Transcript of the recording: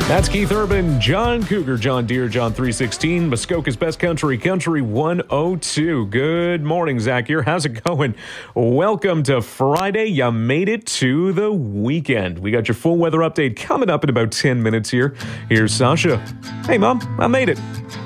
That's Keith Urban, John Cougar, John Deere, John 316, Muskoka's Best Country, Country 102. Good morning, Zach here. How's it going? Welcome to Friday. You made it to the weekend. We got your full weather update coming up in about 10 minutes here. Here's Sasha. Hey, Mom, I made it.